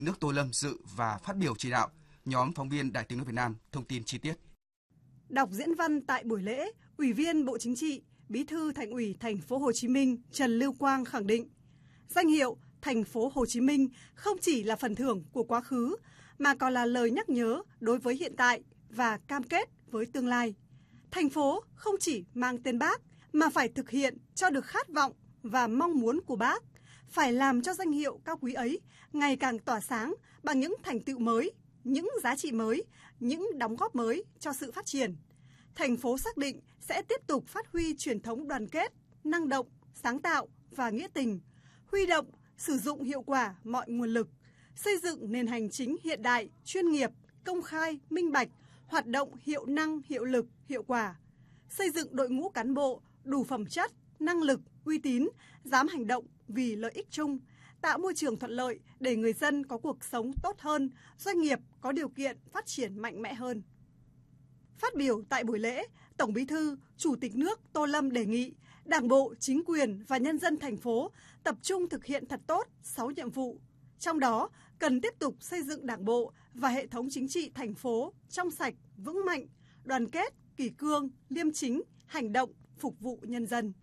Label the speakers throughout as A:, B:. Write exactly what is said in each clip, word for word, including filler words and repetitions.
A: nước Tô Lâm dự và phát biểu chỉ đạo. Nhóm phóng viên Đài Tiếng nói Việt Nam thông tin chi tiết.
B: Đọc diễn văn tại buổi lễ, Ủy viên Bộ Chính trị, Bí thư Thành ủy Thành phố Hồ Chí Minh Trần Lưu Quang khẳng định, danh hiệu Thành phố Hồ Chí Minh không chỉ là phần thưởng của quá khứ mà còn là lời nhắc nhớ đối với hiện tại và cam kết với tương lai. Thành phố không chỉ mang tên Bác mà phải thực hiện cho được khát vọng và mong muốn của Bác, phải làm cho danh hiệu cao quý ấy ngày càng tỏa sáng bằng những thành tựu mới, những giá trị mới, những đóng góp mới cho sự phát triển. Thành phố xác định sẽ tiếp tục phát huy truyền thống đoàn kết, năng động, sáng tạo và nghĩa tình, huy động, sử dụng hiệu quả mọi nguồn lực, xây dựng nền hành chính hiện đại, chuyên nghiệp, công khai, minh bạch, hoạt động hiệu năng, hiệu lực, hiệu quả, xây dựng đội ngũ cán bộ đủ phẩm chất, năng lực, uy tín, dám hành động vì lợi ích chung, tạo môi trường thuận lợi để người dân có cuộc sống tốt hơn, doanh nghiệp có điều kiện phát triển mạnh mẽ hơn. Phát biểu tại buổi lễ, Tổng Bí thư, Chủ tịch nước Tô Lâm đề nghị Đảng bộ, chính quyền và nhân dân thành phố tập trung thực hiện thật tốt sáu nhiệm vụ. Trong đó, cần tiếp tục xây dựng Đảng bộ và hệ thống chính trị thành phố trong sạch, vững mạnh, đoàn kết, kỷ cương, liêm chính, hành động, phục vụ nhân dân.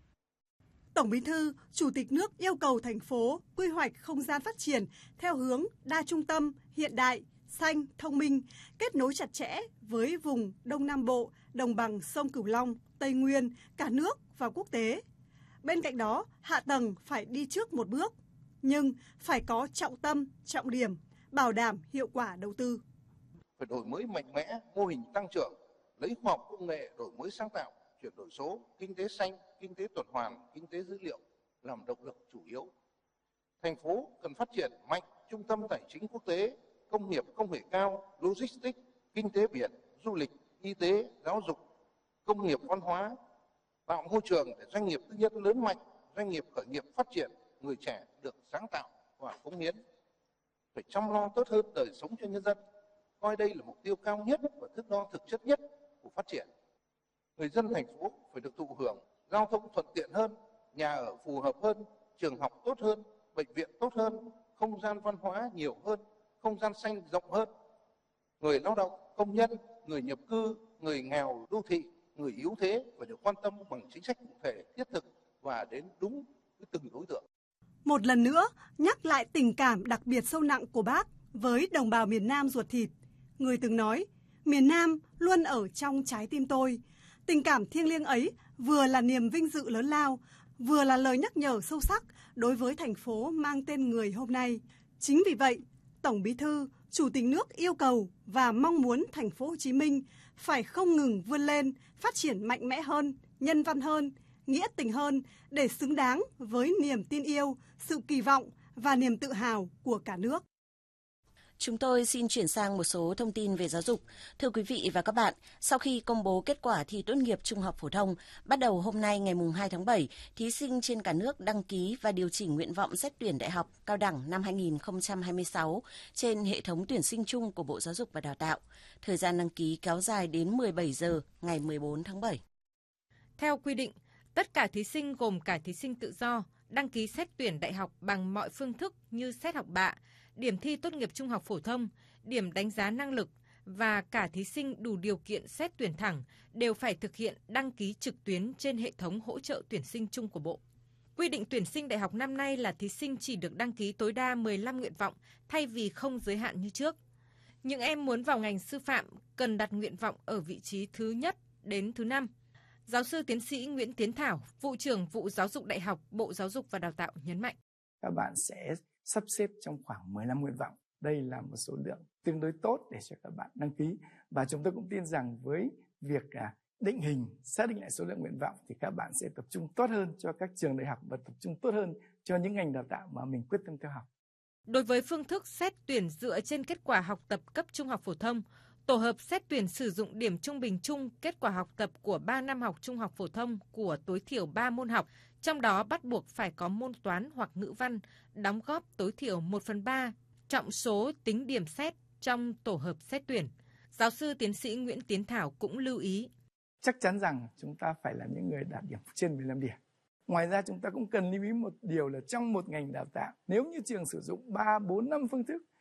B: Tổng Bí thư, Chủ tịch nước yêu cầu thành phố quy hoạch không gian phát triển theo hướng đa trung tâm, hiện đại, xanh, thông minh, kết nối chặt chẽ với vùng Đông Nam Bộ, đồng bằng sông Cửu Long, Tây Nguyên, cả nước và quốc tế. Bên cạnh đó, hạ tầng phải đi trước một bước, nhưng phải có trọng tâm, trọng điểm, bảo đảm hiệu quả đầu tư.
C: Phải đổi mới mạnh mẽ, mô hình tăng trưởng, lấy khoa học công nghệ, đổi mới sáng tạo, chuyển đổi số, kinh tế xanh, kinh tế tuần hoàn, kinh tế dữ liệu làm động lực chủ yếu. Thành phố cần phát triển mạnh trung tâm tài chính quốc tế, công nghiệp công nghệ cao, logistics, kinh tế biển, du lịch, y tế, giáo dục, công nghiệp văn hóa, tạo môi trường để doanh nghiệp tư nhân lớn mạnh, doanh nghiệp khởi nghiệp phát triển, người trẻ được sáng tạo và cống hiến. Phải chăm lo tốt hơn đời sống cho nhân dân, coi đây là mục tiêu cao nhất và thước đo thực chất nhất của phát triển. Người dân thành phố phải được thụ hưởng giao thông thuận tiện hơn, nhà ở phù hợp hơn, trường học tốt hơn, bệnh viện tốt hơn, không gian văn hóa nhiều hơn, không gian xanh rộng hơn. Người lao động, công nhân, người nhập cư, người nghèo, đô thị, người yếu thế phải được quan tâm bằng chính sách cụ thể, thiết thực và đến đúng với từng đối tượng.
B: Một lần nữa, nhắc lại tình cảm đặc biệt sâu nặng của Bác với đồng bào miền Nam ruột thịt. Người từng nói, miền Nam luôn ở trong trái tim tôi. Tình cảm thiêng liêng ấy vừa là niềm vinh dự lớn lao, vừa là lời nhắc nhở sâu sắc đối với thành phố mang tên người hôm nay. Chính vì vậy, Tổng Bí thư, Chủ tịch nước yêu cầu và mong muốn thành phố Hồ Chí Minh phải không ngừng vươn lên, phát triển mạnh mẽ hơn, nhân văn hơn, nghĩa tình hơn để xứng đáng với niềm tin yêu, sự kỳ vọng và niềm tự hào của cả nước.
D: Chúng tôi xin chuyển sang một số thông tin về giáo dục. Thưa quý vị và các bạn, sau khi công bố kết quả thi tốt nghiệp trung học phổ thông, bắt đầu hôm nay ngày hai tháng bảy, thí sinh trên cả nước đăng ký và điều chỉnh nguyện vọng xét tuyển đại học, cao đẳng năm hai nghìn không trăm hai mươi sáu trên hệ thống tuyển sinh chung của Bộ Giáo dục và Đào tạo. Thời gian đăng ký kéo dài đến mười bảy giờ ngày mười bốn tháng bảy.
E: Theo quy định, tất cả thí sinh gồm cả thí sinh tự do đăng ký xét tuyển đại học bằng mọi phương thức như xét học bạ, điểm thi tốt nghiệp trung học phổ thông, điểm đánh giá năng lực và cả thí sinh đủ điều kiện xét tuyển thẳng đều phải thực hiện đăng ký trực tuyến trên hệ thống hỗ trợ tuyển sinh chung của Bộ. Quy định tuyển sinh đại học năm nay là thí sinh chỉ được đăng ký tối đa mười lăm nguyện vọng thay vì không giới hạn như trước. Những em muốn vào ngành sư phạm cần đặt nguyện vọng ở vị trí thứ nhất đến thứ năm. Giáo sư tiến sĩ Nguyễn Tiến Thảo, Vụ trưởng Vụ Giáo dục Đại học, Bộ Giáo dục và Đào tạo nhấn mạnh.
F: Các bạn sẽ sắp xếp trong khoảng mười lăm nguyện vọng. Đây là một số lượng tương đối tốt để cho các bạn đăng ký. Và chúng tôi cũng tin rằng với việc định hình, xác định lại số lượng nguyện vọng thì các bạn sẽ tập trung tốt hơn cho các trường đại học và tập trung tốt hơn cho những ngành đào tạo mà mình quyết tâm theo học.
E: Đối với phương thức xét tuyển dựa trên kết quả học tập cấp trung học phổ thông, tổ hợp xét tuyển sử dụng điểm trung bình chung kết quả học tập của ba năm học trung học phổ thông của tối thiểu ba môn học, trong đó bắt buộc phải có môn toán hoặc ngữ văn, đóng góp tối thiểu một phần ba trọng số tính điểm xét trong tổ hợp xét tuyển. Giáo sư tiến sĩ Nguyễn Tiến Thảo cũng lưu ý.
F: Chắc chắn rằng chúng ta phải là những người đạt điểm trên mười lăm điểm. Ngoài ra chúng ta cũng cần lưu ý một điều là trong một ngành đào tạo, nếu như trường sử dụng ba, bốn, năm phương thức